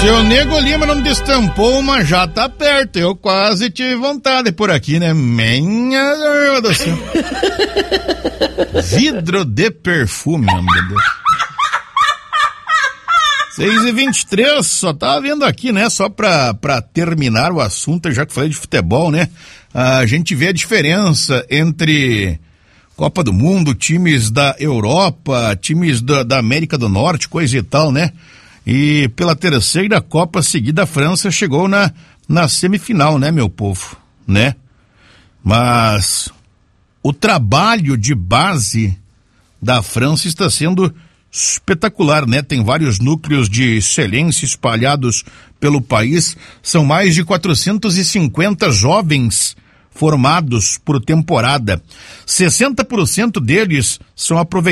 Seu Nego Lima não destampou, mas já tá perto. Eu quase tive vontade por aqui, né? Minha do céu. Vidro de perfume, meu Deus. 6h23, só tava vendo aqui, né? Só pra terminar o assunto, já que falei de futebol, né? A gente vê a diferença entre Copa do Mundo, times da Europa, times da América do Norte, coisa e tal, né? E pela terceira Copa seguida, a França chegou na semifinal, né, meu povo, né? Mas o trabalho de base da França está sendo espetacular, né? Tem vários núcleos de excelência espalhados pelo país. São mais de 450 jovens formados por temporada. 60% deles são aproveitados